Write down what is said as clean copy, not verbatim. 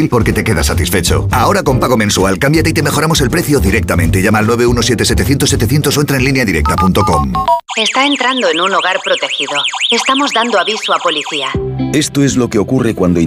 fácil porque te quedas satisfecho. Ahora con pago mensual, cámbiate y te mejoramos el precio directamente. Llama al 917-700-700 o entra en lineadirecta.com. Está entrando en un hogar protegido. Estamos dando aviso a policía. Esto es lo que ocurre cuando